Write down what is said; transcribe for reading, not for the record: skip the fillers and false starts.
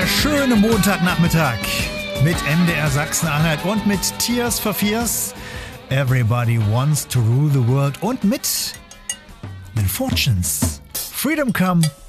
wunderschönen Montagnachmittag mit MDR Sachsen-Anhalt und mit Tears for Fears. Everybody wants to rule the world und mit Fortunes. Freedom Come